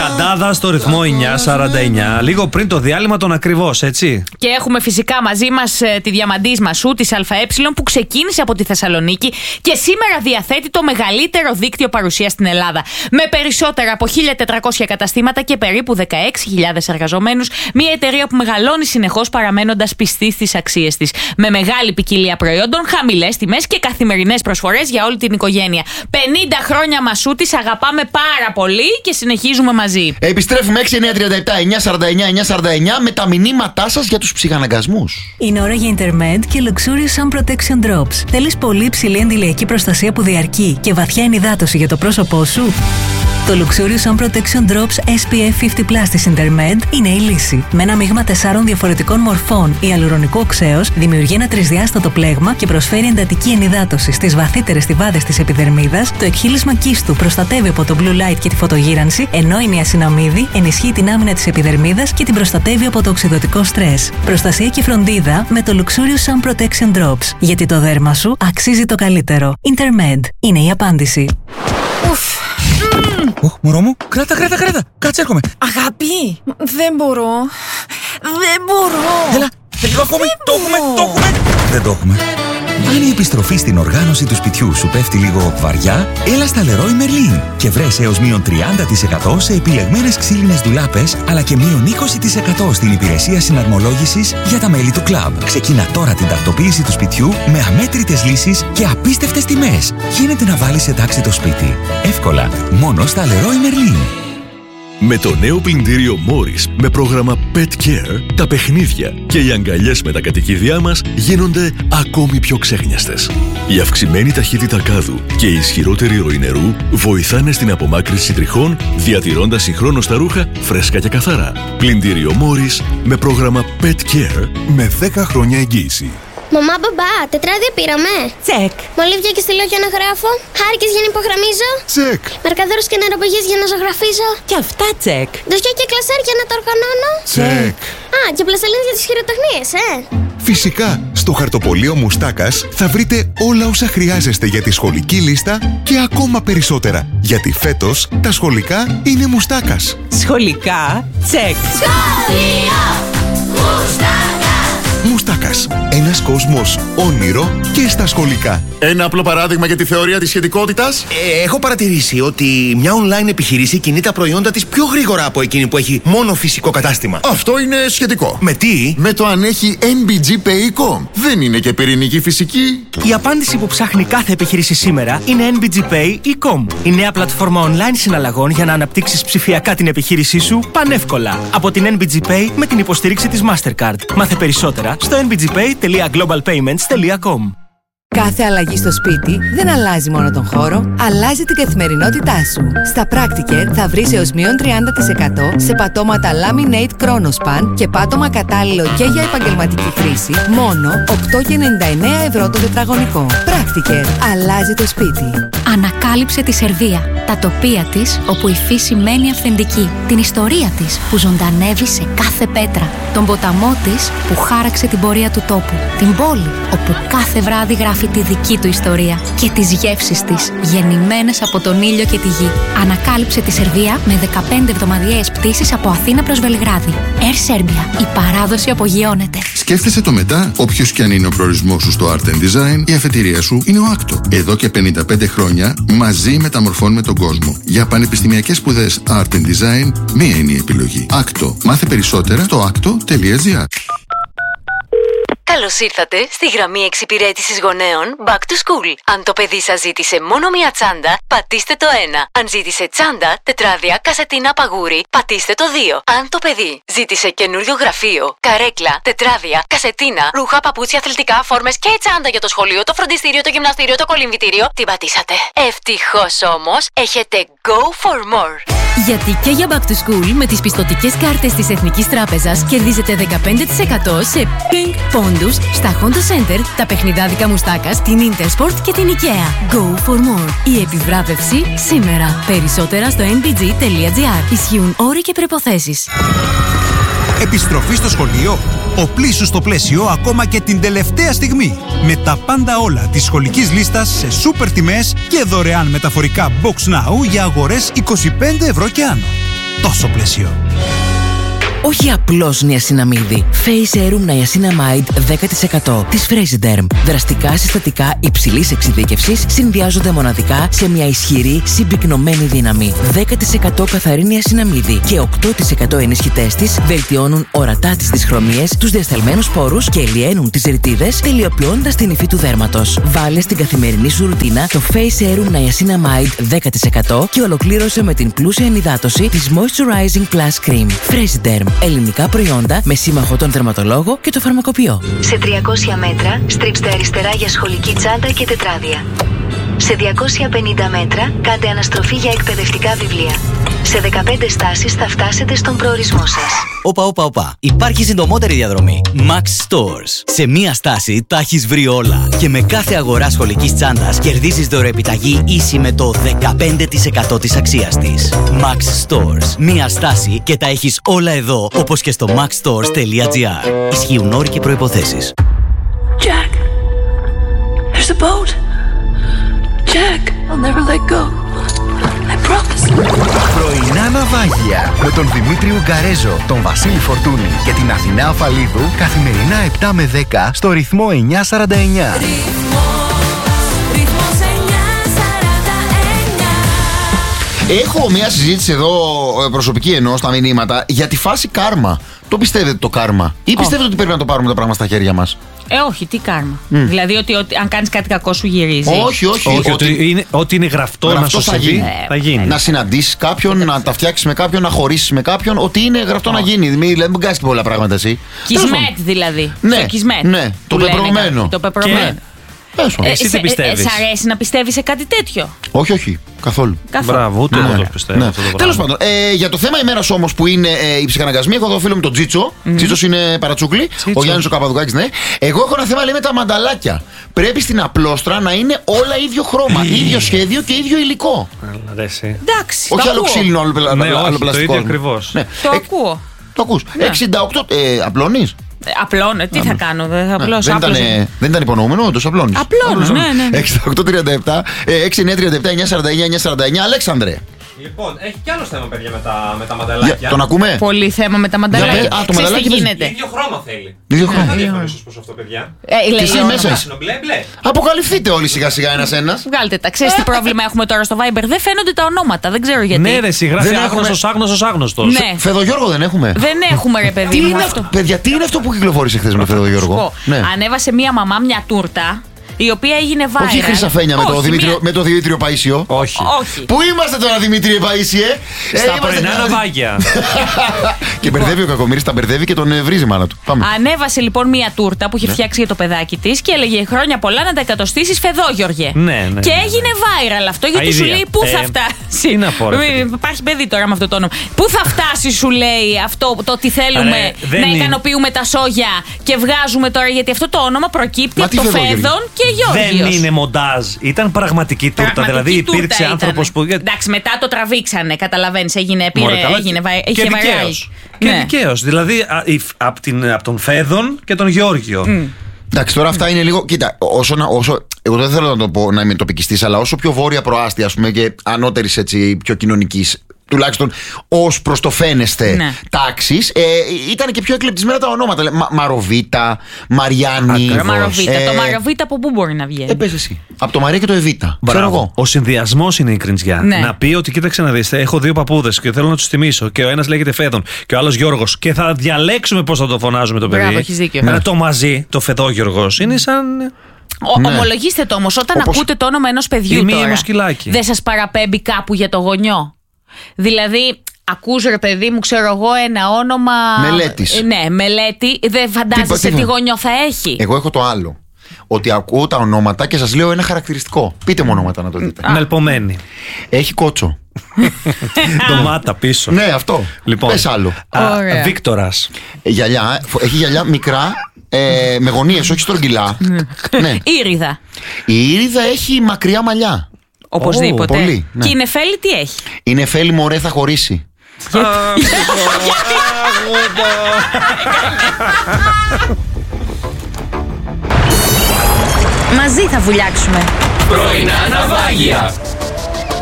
Λεβαντάδα στο ρυθμό 949. Λίγο πριν το διάλειμμα των ακριβώς, έτσι. Και έχουμε φυσικά μαζί μας τη Διαμαντής Μασού της ΑΕ που ξεκίνησε από τη Θεσσαλονίκη και σήμερα διαθέτει το μεγαλύτερο δίκτυο παρουσίας στην Ελλάδα. Με περισσότερα από 1.400 καταστήματα και περίπου 16.000 εργαζομένους. Μια εταιρεία που μεγαλώνει συνεχώς παραμένοντας πιστή στις αξίες της. Με μεγάλη ποικιλία προϊόντων, χαμηλές τιμές και καθημερινές προσφορές για όλη την οικογένεια. 50 χρόνια Μασού της, αγαπάμε πάρα πολύ και συνεχίζουμε μαζί. Επιστρέφουμε 6937-949-949 με τα μηνύματά σας για τους ψυχαναγκασμούς. Είναι ώρα για Intermed και Luxurious Sun Protection Drops. Θέλεις πολύ υψηλή αντιλιακή προστασία που διαρκεί και βαθιά ενυδάτωση για το πρόσωπό σου? Το Luxurious Sun Protection Drops SPF 50+ της Intermed είναι η λύση. Με ένα μείγμα 4 διαφορετικών μορφών ιαλουρονικού οξέως δημιουργεί ένα τρισδιάστατο πλέγμα και προσφέρει εντατική ενυδάτωση στις βαθύτερες στιβάδες της επιδερμίδας. Το εκχύλισμα κύστου προστατεύει από το blue light και τη φωτογύρανση, ενώ η νιασιναμίδη ενισχύει την άμυνα της επιδερμίδας και την προστατεύει από το οξυδωτικό στρες. Προστασία και φροντίδα με το Luxurious Sun Protection Drops. Γιατί το δέρμα σου αξίζει το καλύτερο. Intermed είναι η απάντηση. Μωρό μου, κράτα. Κάτσε, έρχομαι. Αγάπη, δεν μπορώ. Έλα, λίγο ακόμη. Το έχουμε. Δεν το έχουμε. Αν η επιστροφή στην οργάνωση του σπιτιού σου πέφτει λίγο βαριά, έλα στα Leroy Merlin και βρες έως μείον 30% σε επιλεγμένες ξύλινες ντουλάπες, αλλά και μείον 20% στην υπηρεσία συναρμολόγησης για τα μέλη του κλαμπ. Ξεκίνα τώρα την τακτοποίηση του σπιτιού με αμέτρητες λύσεις και απίστευτες τιμές. Γίνεται να βάλεις σε τάξη το σπίτι. Εύκολα, μόνο στα Leroy Merlin. Με το νέο πλυντήριο Morris με πρόγραμμα Pet Care, τα παιχνίδια και οι αγκαλιές με τα κατοικίδια μας γίνονται ακόμη πιο ξέχνιαστες. Η αυξημένη ταχύτητα κάδου και η ισχυρότερη ροή νερού βοηθάνε στην απομάκρυνση τριχών, διατηρώντας συγχρόνως τα ρούχα φρέσκα και καθαρά. Πλυντήριο Morris με πρόγραμμα Pet Care με 10 χρόνια εγγύηση. Μαμά, μπαμπά, τετράδια πήραμε. Τσεκ. Μολύβια και στυλό για να γράφω. Χάρηκες για να υπογραμμίζω. Τσεκ. Μαρκαδόρους και νεροπηγές για να ζωγραφίζω. Και αυτά τσεκ. Ντοσιά και κλασέρ για να τα οργανώνω. Τσεκ. Α, και πλαστελίνες για τις χειροτεχνίες, Φυσικά, στο χαρτοπολείο Μουστάκας θα βρείτε όλα όσα χρειάζεστε για τη σχολική λίστα και ακόμα περισσότερα. Γιατί φέτος τα σχολικά είναι Μουστάκας. Σχολικά τσεκ. Σχολείο Μουστάκας. Μουστάκας. Ένας κόσμος όνειρο και στα σχολικά. Ένα απλό παράδειγμα για τη θεωρία της σχετικότητας. Έχω παρατηρήσει ότι μια online επιχείρηση κινεί τα προϊόντα της πιο γρήγορα από εκείνη που έχει μόνο φυσικό κατάστημα. Αυτό είναι σχετικό. Με τι? Με το αν έχει NBG Pay.com. Δεν είναι και πυρηνική φυσική. Η απάντηση που ψάχνει κάθε επιχείρηση σήμερα είναι NBG Pay.com. Η νέα πλατφόρμα online συναλλαγών για να αναπτύξεις ψηφιακά την επιχείρησή σου πανεύκολα. Από την NBG Pay με την υποστήριξη της Mastercard. Μάθε περισσότερα στο nbgpay.globalpayments.com. Κάθε αλλαγή στο σπίτι δεν αλλάζει μόνο τον χώρο, αλλάζει την καθημερινότητά σου. Στα Practicare θα βρεις έως μείον 30% σε πατώματα Laminate Chronospan και πάτωμα κατάλληλο και για επαγγελματική χρήση, μόνο 8,99 ευρώ το τετραγωνικό. Practicare. Αλλάζει το σπίτι. Ανακάλυψε τη Σερβία, τα τοπία της όπου η φύση μένει αυθεντική, την ιστορία της που ζωντανεύει σε κάθε πέτρα, τον ποταμό της που χάραξε την πορεία του τόπου, την πόλη όπου κάθε βράδυ γράφει τη δική του ιστορία και τις γεύσεις της γεννημένες από τον ήλιο και τη γη. Ανακάλυψε τη Σερβία με 15 εβδομαδιαίες πτήσεις από Αθήνα προς Βελιγράδι. Air Serbia. Η παράδοση απογειώνεται. Σκέφτεσαι το μετά, όποιος και αν είναι ο προορισμός σου στο Art and Design, η αφετηρία σου είναι ο Άκτο. Εδώ και 55 χρόνια μαζί μεταμορφώνουμε τον κόσμο. Για πανεπιστημιακές σπουδές Art and Design, μία είναι η επιλογή. Άκτο. Μάθε περισσότερα στο akto.gr. Καλώς ήρθατε στη γραμμή εξυπηρέτησης γονέων Back to School. Αν το παιδί σας ζήτησε μόνο μία τσάντα, πατήστε το 1. Αν ζήτησε τσάντα, τετράδια, κασετίνα, παγούρι, πατήστε το 2. Αν το παιδί ζήτησε καινούριο γραφείο, καρέκλα, τετράδια, κασετίνα, ρούχα, παπούτσια, αθλητικά, φόρμες και τσάντα για το σχολείο, το φροντιστήριο, το γυμναστήριο, το κολυμβητήριο, την πατήσατε. Ευτυχώς όμως, έχετε Go for More. Γιατί και για Back to School με τις πιστωτικές κάρτες της Εθνικής Τράπεζας κερδίζετε 15% σε Pink πόντους στα Honda Center, τα παιχνιδάδικα Μουστάκας, την Intersport και την IKEA. Go for more. Η επιβράβευση σήμερα. Περισσότερα στο nbg.gr. Ισχύουν όροι και προϋποθέσεις. Επιστροφή στο σχολείο. Οπλίσου στο πλαίσιο ακόμα και την τελευταία στιγμή. Με τα πάντα όλα της σχολικής λίστας σε σούπερ τιμές και δωρεάν μεταφορικά Box Now για αγορές 25 ευρώ και άνω. τόσο πλαίσιο. Όχι απλώς νιασιναμίδι. Face Serum Niacinamide 10% της Fresiderm. Δραστικά συστατικά υψηλής εξειδίκευσης συνδυάζονται μοναδικά σε μια ισχυρή συμπυκνωμένη δύναμη. 10% καθαρή νιασιναμίδι και 8% ενισχυτές της βελτιώνουν ορατά τις δυσχρωμίες, τους διασταλμένους πόρους και λιένουν τις ρητίδες, τελειοποιώντας την υφή του δέρματος. Βάλε στην καθημερινή σου ρουτίνα το Face Serum Niacinamide 10% και ολοκλήρωσε με την πλούσια ενυδάτωση της Moisturizing Plus Cream. Fresiderm. Ελληνικά προϊόντα με σύμμαχο τον δερματολόγο και το φαρμακοποιό. Σε 300 μέτρα στρίψτε αριστερά για σχολική τσάντα και τετράδια. Σε 250 μέτρα κάντε αναστροφή για εκπαιδευτικά βιβλία. Σε 15 στάσεις θα φτάσετε στον προορισμό σας. Όπα. Υπάρχει συντομότερη διαδρομή. Max Stores. Σε μία στάση τα έχεις βρει όλα. Και με κάθε αγορά σχολικής τσάντας κερδίζεις δωρεοεπιταγή ίση με το 15% της αξίας της. Max Stores. Μία στάση και τα έχεις όλα εδώ, όπως και στο maxstores.gr. Ισχύουν όροι και προϋποθέσεις. Jack, there's a boat. Jack, I'll never let go. I promise. Πρωινά ναυάγια με τον Δημήτριο Γκαρέζο, τον Βασίλη Φορτούνη και την Αθηνά Αφαλίδου καθημερινά 7 με 10 στο ρυθμό 949. Έχω μια συζήτηση εδώ προσωπική εννοώ στα μηνύματα για τη φάση κάρμα. Το πιστεύετε το κάρμα ή πιστεύετε ότι πρέπει να το πάρουμε τα πράγματα στα χέρια μας? Όχι, τι κάρμα. Δηλαδή ότι αν κάνεις κάτι κακό σου γυρίζει. Όχι, ότι είναι γραφτό να σου συμβεί, θα γίνει. Να συναντήσεις κάποιον, να τα φτιάξεις με κάποιον, να χωρίσεις με κάποιον, ότι είναι γραφτό να γίνει. Δηλαδή μην κάνεις και πολλά πράγματα εσύ. Κισμέτ δηλαδή. Ναι, το πεπρωμένο. Εσύ τι πιστεύεις? Σ' αρέσει να πιστεύεις σε κάτι τέτοιο? Όχι, καθόλου. Μπράβο, ούτε εγώ το πιστεύω. Τέλος πάντων, για το θέμα ημέρας όμως που είναι οι ψυχαναγκασμοί, έχω εδώ το φίλο μου τον Τζίτσο. Τζίτσος είναι παρατσούκλι. Ο Γιάννης ο Καπαδουκάκης, ναι. Εγώ έχω ένα θέμα, λέει, με τα μανταλάκια. Πρέπει στην απλόστρα να είναι όλα ίδιο χρώμα, ίδιο σχέδιο και ίδιο υλικό. Εντάξει. Όχι άλλο ξύλινο, άλλο πλαστικό. Το ίδιο ακριβώς. Το ακούω. Το ακούς. 68. Απλώνεις? Απλώνω, τι θα κάνω, δεν θα απλώσω. Δεν ήταν υπονοούμενο, όντως απλώνεις. Απλώνω, ναι. 6837, 6937, 949, 949. Αλέξανδρε. Λοιπόν, έχει κι άλλο θέμα, παιδιά, με τα μανταλάκια. Τον ακούμε? Πολύ θέμα με τα μανταλάκια. Το μανταλάκι τι γίνεται? Ίδιο χρώμα θέλει. Ίδιο χρώμα. Δεν διαφωνήσω ίσως προς αυτό, παιδιά. Και εσύ μέσα. Μπλε. Αποκαλυφθείτε όλοι σιγά-σιγά ένας-ένας. Βγάλτε τα. Ξέρεις τι πρόβλημα έχουμε τώρα στο Viber? Δεν φαίνονται τα ονόματα, δεν ξέρω γιατί. Ναι, ρε, συγγράφει άγνωστος. Ναι. Φεδογιώργο δεν έχουμε? Δεν έχουμε, ρε παιδί μου. Παιδιά, τι είναι αυτό που κυκλοφόρησε χθες με Φεδογιώργο? Ανέβασε μία μαμά μια τούρτα, η οποία έγινε viral. Όχι Χρυσαφένια με το Δημήτριο Παΐσιο. Όχι. Πού είμαστε τώρα, Δημήτριε Παΐσιε? Στα πρωινά ναυάγια. Και μπερδεύει ο Κακομοίρης, τα μπερδεύει και τον βρίζει η μάνα του. Ανέβασε λοιπόν μία τούρτα που είχε φτιάξει για το παιδάκι της και έλεγε χρόνια πολλά να τα εκατοστήσεις, Φεδόγιοργε. Ναι. Και έγινε viral αυτό, γιατί σου λέει πού θα φτάσει. Υπάρχει παιδί τώρα με αυτό το όνομα. Πού θα φτάσει, σου λέει, αυτό το ότι θέλουμε να ικανοποιούμε τα σόγια και βγάζουμε τώρα, γιατί αυτό το όνομα προκύπτει από το Φέδων και Γιώργιος. Δεν είναι μοντάζ. Ήταν πραγματική τούρτα. Δηλαδή υπήρξε άνθρωπος που. Εντάξει, μετά το τραβήξανε, καταλαβαίνεις. Έγινε viral. Και δικαίως. Δηλαδή από τον Φέδων και τον Γιώργιο. Εντάξει, τώρα αυτά είναι λίγο. Κοίτα, εγώ δεν θέλω να το πω να είμαι τοπικιστής, αλλά όσο πιο βόρεια προάστη, ας πούμε, και ανώτερης έτσι πιο κοινωνικής, τουλάχιστον ως προς το φαίνεστε τάξης, ήταν και πιο εκλεπτισμένα τα ονόματα. Μαροβίτα, Μαριάννη. Το Μαροβίτα από πού μπορεί να βγει? Πες εσύ. Από το Μαρία και το Εβίτα. Μπράβο. Ο συνδυασμός είναι η κριντσιά. Ναι. Να πει ότι κοίταξε να δεις, έχω δύο παππούδες και θέλω να τους τιμήσω. Και ο ένας λέγεται Φέδων και ο άλλος Γιώργος. Και θα διαλέξουμε πώς θα το φωνάζουμε το παιδί. Μπράβο, έχεις δίκιο. Αλλά το μαζί, το Φεδόγιοργος, είναι σαν. Ομολογήστε το όμως, όταν ακούτε το όνομα ενός παιδιού τώρα, δεν σας παραπέμπει κάπου για το γονιό? Δηλαδή, ακούς, ρε παιδί μου, ξέρω εγώ, ένα όνομα. Μελέτης. Ναι, μελέτη. Δεν φαντάζεσαι τι γονιό θα έχει. Εγώ έχω το άλλο. Ότι ακούω τα ονόματα και σας λέω ένα χαρακτηριστικό. Πείτε μου ονόματα να το δείτε. Μελπομένη. Έχει κότσο. Ντομάτα πίσω. Ναι, αυτό. Λοιπόν, πες άλλο. Βίκτορας. Γυαλιά. Έχει γυαλιά μικρά. Με γωνίες, όχι στρογγυλά. Ναι. Ήριδα. Η Ήριδα έχει μακριά μαλλιά. Οπωσδήποτε. Πολύ, ναι. Και η Νεφέλη τι έχει? Η Νεφέλη, μωρέ, θα χωρίσει. Μαζί θα βουλιάξουμε. Πρωινά ναυάγια.